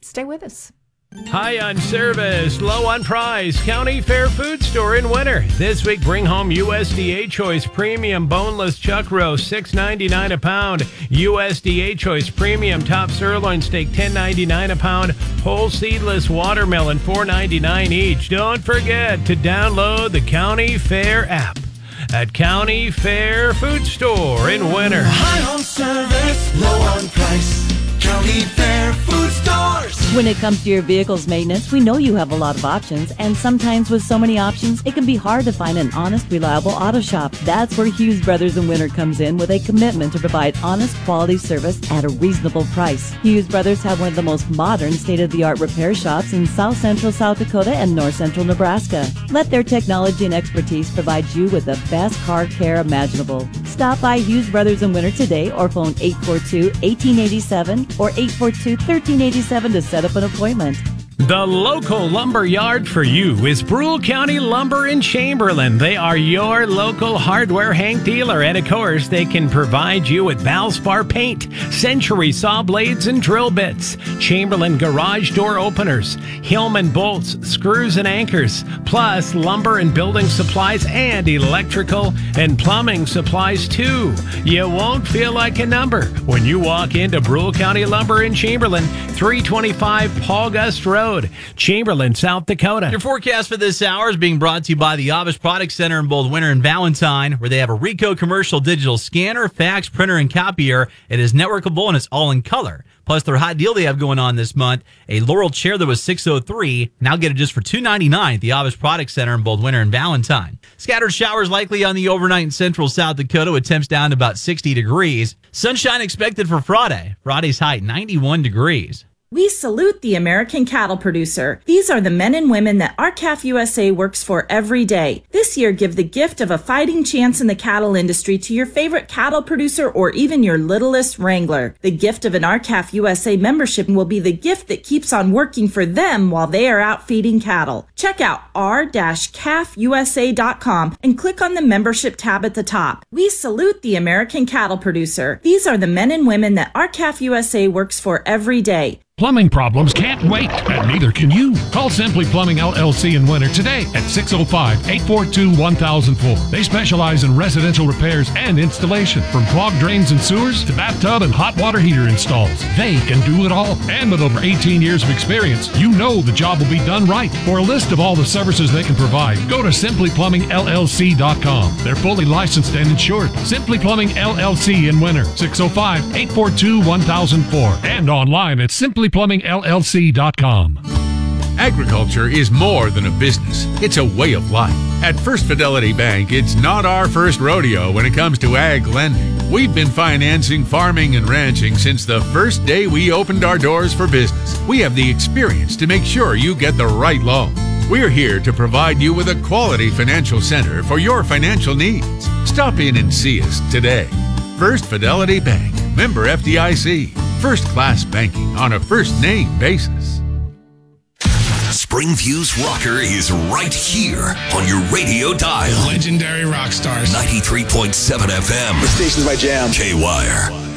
Stay with us. High on service, low on price. County Fair Food Store in winter. This week, bring home USDA Choice Premium Boneless Chuck Roast, $6.99 a pound. USDA Choice Premium Top Sirloin Steak, $10.99 a pound. Whole Seedless Watermelon, $4.99 each. Don't forget to download the County Fair app at County Fair Food Store in winter. High on service, low on price. County Fair Food Stores. When it comes to your vehicle's maintenance, we know you have a lot of options, and sometimes with so many options, it can be hard to find an honest, reliable auto shop. That's where Hughes Brothers in Winter comes in with a commitment to provide honest, quality service at a reasonable price. Hughes Brothers have one of the most modern, state-of-the-art repair shops in South Central South Dakota and North Central Nebraska. Let their technology and expertise provide you with the best car care imaginable. Stop by Hughes Brothers in Winter today or phone 842-1887 or 842-1387 to set up an appointment. The local lumber yard for you is Brule County Lumber in Chamberlain. They are your local hardware Hank dealer, and of course, they can provide you with Valspar paint, Century saw blades and drill bits, Chamberlain garage door openers, Hillman bolts, screws and anchors, plus lumber and building supplies and electrical and plumbing supplies too. You won't feel like a number when you walk into Brule County Lumber in Chamberlain, 325 Paul Gust Road, Chamberlain, South Dakota. Your forecast for this hour is being brought to you by the Avish Product Center in both Winter and Valentine, where they have a Ricoh commercial digital scanner, fax, printer, and copier. It is networkable and it's all in color. Plus, their hot deal they have going on this month, a Laurel chair that was $603, now get it just for $299 at the Avish Product Center in both Winter and Valentine. Scattered showers likely on the overnight in central South Dakota with temps down to about 60 degrees. Sunshine expected for Friday. Friday's high 91 degrees. We salute the American cattle producer. These are the men and women that R-CALF USA works for every day. This year, give the gift of a fighting chance in the cattle industry to your favorite cattle producer or even your littlest wrangler. The gift of an R-CALF USA membership will be the gift that keeps on working for them while they are out feeding cattle. Check out r-calfusa.com and click on the membership tab at the top. We salute the American cattle producer. These are the men and women that R-CALF USA works for every day. Plumbing problems can't wait, and neither can you. Call Simply Plumbing LLC in Winter today at 605-842-1004. They specialize in residential repairs and installation, from clogged drains and sewers to bathtub and hot water heater installs. They can do it all, and with over 18 years of experience, you know the job will be done right. For a list of all the services they can provide, go to simplyplumbingllc.com. They're fully licensed and insured. Simply Plumbing LLC in Winter, 605-842-1004, and online at simplyplumbingllc.com. Agriculture is more than a business. It's a way of life. At First Fidelity Bank, it's not our first rodeo when it comes to ag lending. We've been financing farming and ranching since the first day we opened our doors for business. We have the experience to make sure you get the right loan. We're here to provide you with a quality financial center for your financial needs. Stop in and see us today. First Fidelity Bank, member FDIC. First-class banking on a first-name basis. Springview's rocker is right here on your radio dial. Legendary rock stars. 93.7 FM. The station's my jam. K-Wire.